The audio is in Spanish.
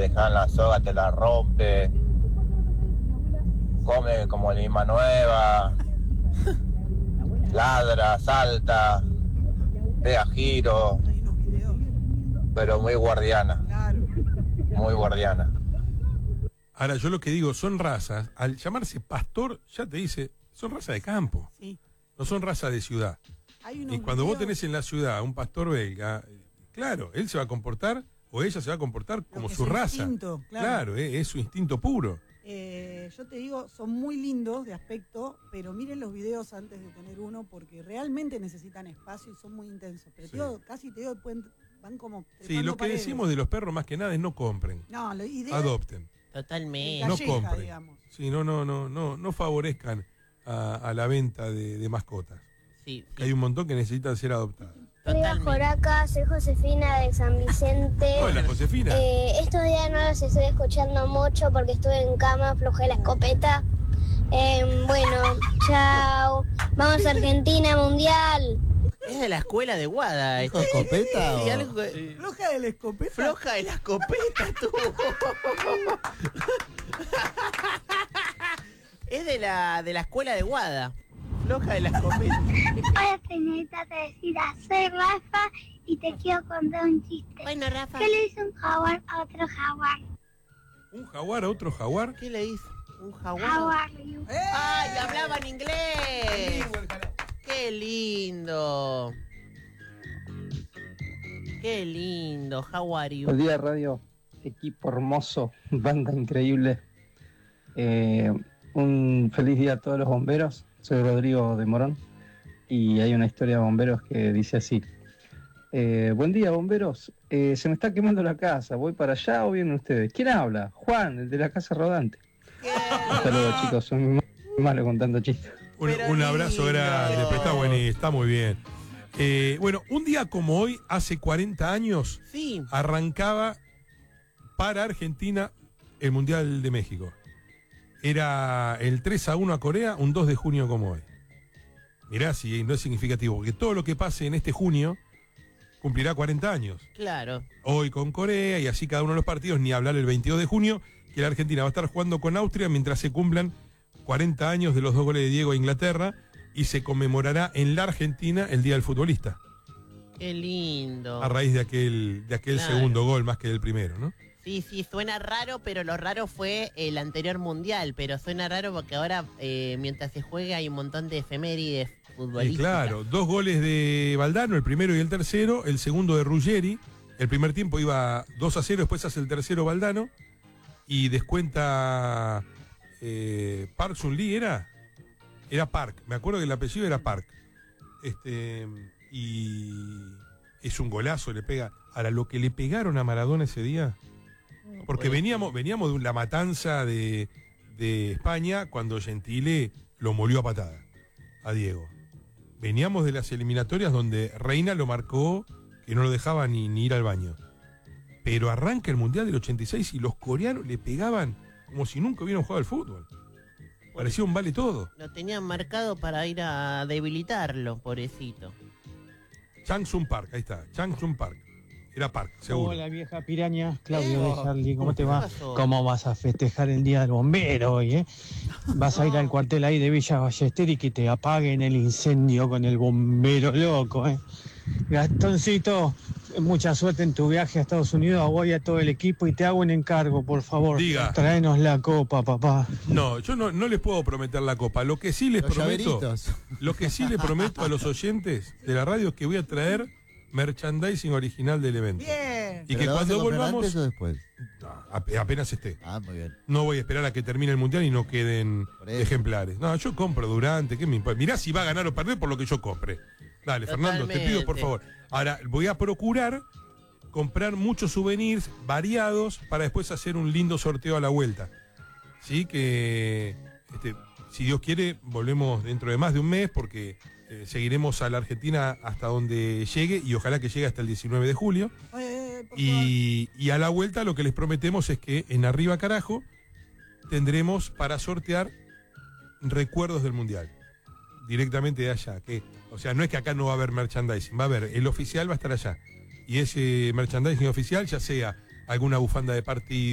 dejan la soga, te la rompe, come como lima nueva, ladra, salta, pega giro, pero muy guardiana, muy guardiana. Ahora, yo lo que digo, son razas, al llamarse pastor, ya te dice, son razas de campo, Sí. no son razas de ciudad. Y cuando vos tenés en la ciudad un pastor belga, claro, él se va a comportar, o ella se va a comportar como su raza. Instinto, claro, es su instinto puro. Yo te digo, son muy lindos de aspecto, pero miren los videos antes de tener uno, porque realmente necesitan espacio y son muy intensos. Pero Sí. te digo, casi te digo, van como Sí, lo que paredes. decimos de los perros más que nada es no compren, No, lo ideal adopten, Totalmente. no calleja, compren. digamos. Sí, no favorezcan a la venta de mascotas. Sí, Que hay un montón que necesitan ser adoptadas. Hola totalmente. Joraca, soy Josefina de San Vicente. Hola, Josefina. Estos días no los estoy escuchando mucho porque estuve en cama, aflojé la escopeta. Bueno, chao. Vamos a Argentina, Mundial. Es de la escuela de Guada. ¿Dijo escopeta Sí, o...? algo... Floja de la escopeta. Floja de la escopeta, tú. Es de la escuela de Guada. Floja de la escopeta. Hola, señorita Teresita, soy Rafa y te quiero contar un chiste. Bueno, Rafa. ¿Qué le dice un jaguar a otro jaguar? ¿Un jaguar a otro jaguar? ¿Qué le hizo? ¿Un jaguar? How are you? ¡Ay, hablaba en inglés! ¡Qué lindo! ¡Qué lindo! How are you? Buen día, radio, equipo hermoso, banda increíble. Un feliz día a todos los bomberos. Soy Rodrigo de Morón y hay una historia de bomberos que dice así. Buen día, bomberos. Se me está quemando la casa. ¿Voy para allá o vienen ustedes? ¿Quién habla? Juan, el de la casa rodante. Saludos, chicos. Soy muy malo contando chistes. Un abrazo grande, pero está buenísimo, está muy bien. Bueno, un día como hoy, hace 40 años, Sí. arrancaba para Argentina el Mundial de México. Era el 3-1 a Corea, un 2 de junio como hoy. Mirá si no es significativo, porque todo lo que pase en este junio cumplirá 40 años. Claro. Hoy con Corea y así cada uno de los partidos, ni hablar el 22 de junio, que la Argentina va a estar jugando con Austria mientras se cumplan 40 años de los 2 goles de Diego a Inglaterra y se conmemorará en la Argentina el Día del Futbolista, Qué lindo. a raíz de aquel Claro. segundo gol más que del primero, ¿no? Sí, suena raro, pero lo raro fue el anterior mundial. Pero suena raro porque ahora, mientras se juega, hay un montón de efemérides futbolísticas. Y claro, 2 goles de Valdano, el primero y el tercero, el segundo de Ruggeri. El primer tiempo iba 2-0, después hace el tercero Valdano y descuenta Park Sun-lee, era Park, me acuerdo que el apellido era Park. Y es un golazo, le pega. Ahora, lo que le pegaron a Maradona ese día, porque veníamos de la matanza de España cuando Gentile lo molió a patada a Diego. Veníamos de las eliminatorias donde Reina lo marcó, que no lo dejaba ni ir al baño. Pero arranca el Mundial del 86 y los coreanos le pegaban como si nunca hubieran jugado al fútbol. Parecía un vale todo. Lo tenían marcado para ir a debilitarlo, pobrecito. Changsung Park, ahí está, Changsung Park. Era Park, seguro. Hola vieja piraña, Claudio de Charlie, ¿cómo te ¿qué va? pasó? ¿Cómo vas a festejar el Día del Bombero hoy, eh? Vas a ir al cuartel ahí de Villa Ballester y que te apaguen el incendio con el bombero loco, eh. Gastoncito, mucha suerte en tu viaje a Estados Unidos, a vos y a todo el equipo, y te hago un encargo, por favor. Diga. Tráenos la copa, papá. No, yo no les puedo prometer la copa. Lo que sí les Los prometo, llaveritos. lo que sí le prometo a los oyentes de la radio es que voy a traer merchandising original del evento. Bien. Y ¿Pero que lo vas a cuando comprar volvamos, antes o después? apenas esté. Ah, muy bien. No voy a esperar a que termine el mundial y no queden Por eso. ejemplares. No, yo compro durante, ¿qué me importa? Mirá si va a ganar o perder por lo que yo compre. Dale, Fernando, te pido por Totalmente. favor. Ahora, voy a procurar comprar muchos souvenirs variados para después hacer un lindo sorteo a la vuelta. Sí, que si Dios quiere, volvemos dentro de más de un mes porque seguiremos a la Argentina hasta donde llegue y ojalá que llegue hasta el 19 de julio. Por favor. Y a la vuelta lo que les prometemos es que en Arriba Carajo tendremos para sortear recuerdos del Mundial. Directamente de allá. O sea, no es que acá no va a haber merchandising, va a haber, el oficial va a estar allá. Y ese merchandising oficial, ya sea alguna bufanda de partido,